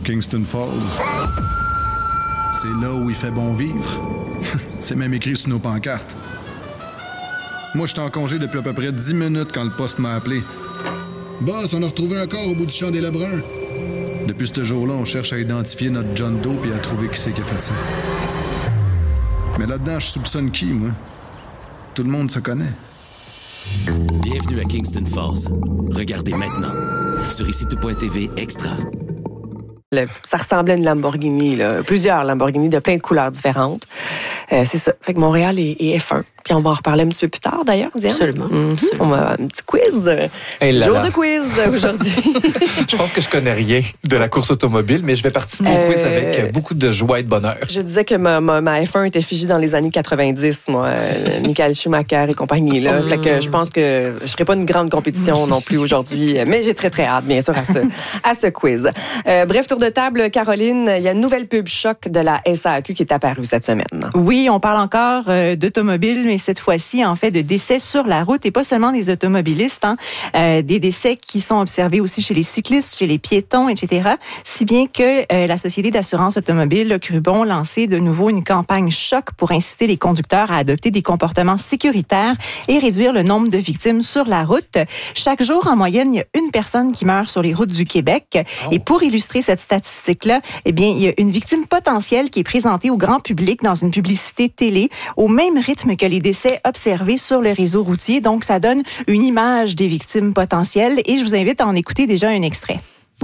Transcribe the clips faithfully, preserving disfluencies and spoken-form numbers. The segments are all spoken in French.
Kingston Falls. C'est là où il fait bon vivre. C'est même écrit sur nos pancartes. Moi, j'étais en congé depuis à peu près dix minutes quand le poste m'a appelé. Boss, on a retrouvé un corps au bout du champ des Lebrun. Depuis ce jour-là, on cherche à identifier notre John Doe puis à trouver qui c'est qui a fait ça. Mais là-dedans, je soupçonne qui, moi? Tout le monde se connaît. Bienvenue à Kingston Falls. Regardez maintenant sur ici tout point t v Extra. Le, ça ressemblait à une Lamborghini, là. Plusieurs Lamborghini de plein de couleurs différentes. Euh, c'est ça. Fait que Montréal est, est F un. Puis on va en reparler un petit peu plus tard, d'ailleurs, Diane. Absolument. Mm-hmm. Absolument. On a un petit quiz. Hey là Jour là. de quiz aujourd'hui. Je pense que je connais rien de la course automobile, mais je vais participer au Euh, quiz avec beaucoup de joie et de bonheur. Je disais que ma, ma, ma F un était figée dans les années quatre-vingt-dix, moi. Euh, Michael Schumacher et compagnie, là. Fait que je pense que je ne ferai pas une grande compétition non plus aujourd'hui, mais j'ai très, très hâte, bien sûr, à ce, à ce quiz. Euh, bref, tour de table, Caroline, il y a une nouvelle pub choc de la S A Q qui est apparue cette semaine. Oui, on parle encore euh, d'automobiles, mais cette fois-ci, en fait, de décès sur la route et pas seulement des automobilistes, hein, euh, des décès qui sont observés aussi chez les cyclistes, chez les piétons, et cetera. Si bien que euh, la Société d'assurance automobile a cru bon lancer de nouveau une campagne choc pour inciter les conducteurs à adopter des comportements sécuritaires et réduire le nombre de victimes sur la route. Chaque jour, en moyenne, il y a une personne qui meurt sur les routes du Québec. Oh. Et pour illustrer cette statistique-là, eh bien, il y a une victime potentielle qui est présentée au grand public dans une publicité télé au même rythme que les décès observés sur le réseau routier. Donc, ça donne une image des victimes potentielles et je vous invite à en écouter déjà un extrait.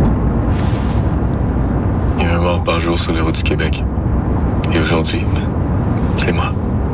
Il y a un mort par jour sur les routes du Québec. Et aujourd'hui, c'est moi.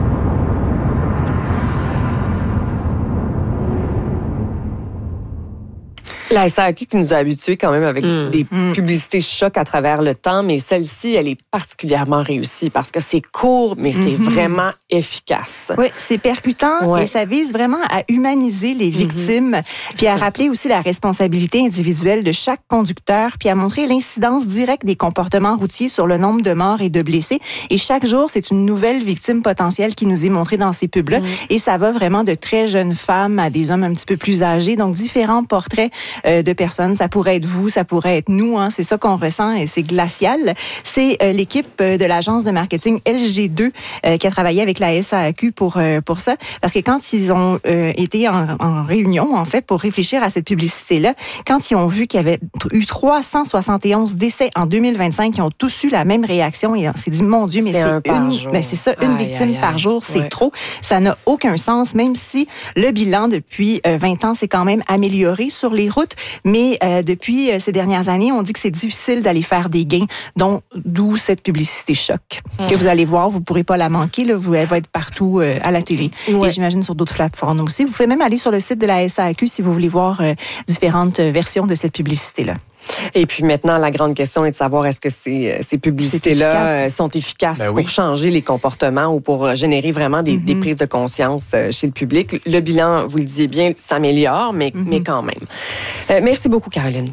La S A Q qui nous a habitués quand même avec mmh. des mmh. publicités choc à travers le temps, mais celle-ci, elle est particulièrement réussie parce que c'est court, mais c'est mmh. vraiment efficace. Oui, c'est percutant ouais. et ça vise vraiment à humaniser les victimes, mmh. puis à rappeler aussi la responsabilité individuelle de chaque conducteur, puis à montrer l'incidence directe des comportements routiers sur le nombre de morts et de blessés. Et chaque jour, c'est une nouvelle victime potentielle qui nous est montrée dans ces pubs-là. Mmh. Et ça va vraiment de très jeunes femmes à des hommes un petit peu plus âgés, donc différents portraits euh, de personnes. Ça pourrait être vous, ça pourrait être nous, hein. C'est ça qu'on ressent et c'est glacial. C'est euh, l'équipe de l'agence de marketing L G deux euh, qui a travaillé avec la S A Q pour euh, pour ça, parce que quand ils ont euh, été en, en réunion, en fait, pour réfléchir à cette publicité-là, quand ils ont vu qu'il y avait eu trois cent soixante et onze décès en deux mille vingt-cinq, ils ont tous eu la même réaction et on s'est dit, mon Dieu, mais c'est, c'est une, ben c'est ça, une aïe, victime aïe, aïe. par jour, c'est ouais. trop. Ça n'a aucun sens, même si le bilan depuis euh, vingt ans s'est quand même amélioré sur les routes, mais euh, depuis euh, ces dernières années, on dit que c'est difficile d'aller faire des gains, donc d'où cette publicité choc mmh. que vous allez voir, vous ne pourrez pas la manquer, là, vous, elle va être partout euh, à la télé ouais. et j'imagine sur d'autres plateformes aussi. Vous pouvez même aller sur le site de la S A Q si vous voulez voir euh, différentes versions de cette publicité-là. Et puis maintenant, la grande question est de savoir est-ce que ces, ces publicités-là efficace. sont efficaces ben oui. pour changer les comportements ou pour générer vraiment des, mm-hmm. des prises de conscience chez le public. Le bilan, vous le disiez bien, s'améliore, mais, mm-hmm. mais quand même. Euh, merci beaucoup, Caroline.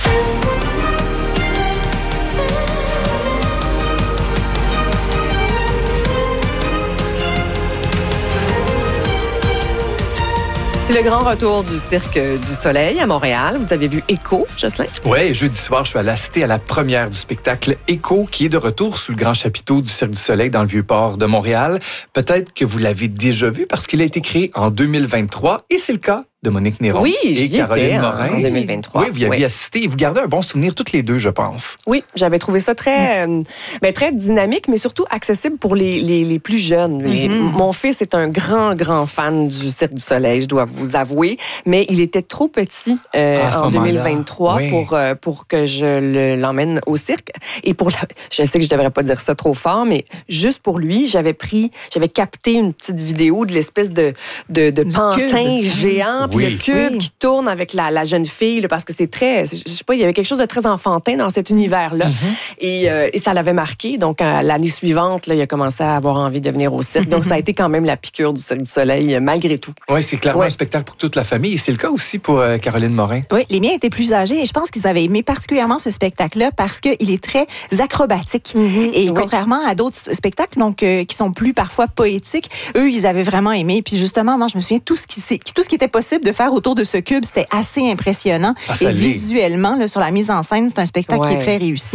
C'est le grand retour du Cirque du Soleil à Montréal. Vous avez vu Écho, Jocelyn? Oui, jeudi soir, je suis allé assister à la première du spectacle Écho, qui est de retour sous le grand chapiteau du Cirque du Soleil dans le Vieux-Port de Montréal. Peut-être que vous l'avez déjà vu parce qu'il a été créé en deux mille vingt-trois et c'est le cas de Monique Néron oui, et Caroline Morin. En deux mille vingt-trois. Oui, vous y aviez oui. assisté et vous gardez un bon souvenir toutes les deux, je pense. Oui, j'avais trouvé ça très, mmh. euh, ben, très dynamique, mais surtout accessible pour les, les, les plus jeunes. Mm-hmm. Les, mon fils est un grand, grand fan du Cirque du Soleil, je dois vous avouer, mais il était trop petit euh, ah, en deux mille vingt-trois oui. pour, euh, pour que je le, l'emmène au cirque. Et pour la, je sais que je devrais pas dire ça trop fort, mais juste pour lui, j'avais pris, j'avais capté une petite vidéo de l'espèce de, de, de pantin géant, puis oui. le cube oui. qui tourne avec la, la jeune fille, là, parce que c'est très, je sais pas, il y avait quelque chose de très enfantin dans cet univers-là. Mm-hmm. Et, euh, et ça l'avait marqué. Donc, euh, l'année suivante, là, il a commencé à avoir envie de venir au cirque. Mm-hmm. Donc, ça a été quand même la piqûre du Cirque du Soleil, euh, malgré tout. Oui, c'est clairement ouais. un spectacle pour toute la famille. Et c'est le cas aussi pour euh, Caroline Morin. Oui, les miens étaient plus âgés et je pense qu'ils avaient aimé particulièrement ce spectacle-là parce qu'il est très acrobatique. Mm-hmm. Et oui. contrairement à d'autres spectacles donc, euh, qui sont plus parfois poétiques, eux, ils avaient vraiment aimé. Puis justement, moi, je me souviens, tout ce qui, tout ce qui était possible de faire autour de ce cube, c'était assez impressionnant. Ah, et visuellement, là, sur la mise en scène, c'est un spectacle ouais. qui est très réussi.